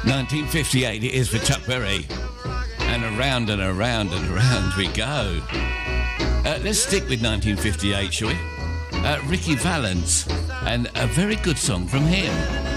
1958 it is for Chuck Berry. And around and around and around we go. Let's stick with 1958, shall we? Ricky Valens, and a very good song from him.